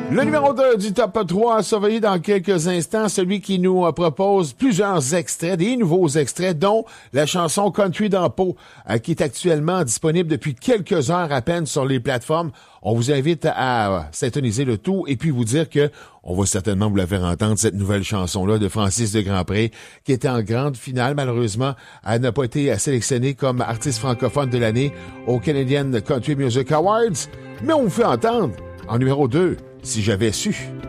Le numéro 2 du top 3 à surveiller dans quelques instants, celui qui nous propose plusieurs extraits, des nouveaux extraits, dont la chanson Country dans Pau, qui est actuellement disponible depuis quelques heures à peine sur les plateformes. On vous invite à syntoniser le tout et puis vous dire que on va certainement vous la faire entendre, cette nouvelle chanson-là de Francis de Grandpré, qui était en grande finale. Malheureusement, elle n'a pas été sélectionnée comme artiste francophone de l'année au Canadian Country Music Awards, mais on vous fait entendre en numéro 2, Si j'avais su.